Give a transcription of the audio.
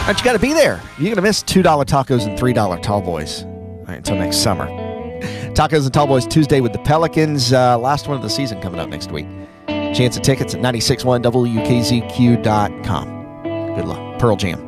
Aren't you got to be there? You're going to miss $2 tacos and $3 tall boys. All right, until next summer. Tacos and tall boys Tuesday with the Pelicans. Last one of the season coming up next week. Chance of tickets at 96.1WKZQ.com. Good luck. Pearl Jam.